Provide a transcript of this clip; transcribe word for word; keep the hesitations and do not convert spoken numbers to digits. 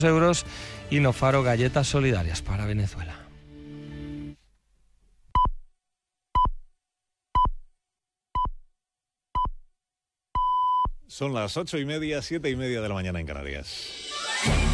euros y Nofaro galletas solidarias para Venezuela. Son las ocho y media, siete y media de la mañana en Canarias.